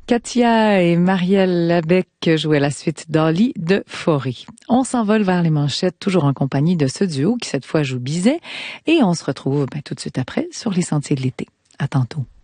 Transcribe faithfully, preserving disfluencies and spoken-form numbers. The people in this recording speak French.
Katia et Marielle Labec jouaient la suite d'Ali de Faury. On s'envole vers les manchettes, toujours en compagnie de ce duo qui cette fois joue Bizet. Et on se retrouve ben, tout de suite après sur les sentiers de l'été. À tantôt.